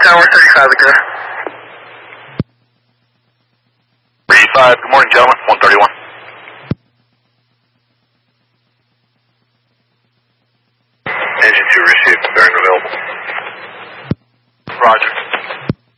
Tower 35 again. 35, good morning, gentlemen. 131. Engine 2 received, bearing available. Roger.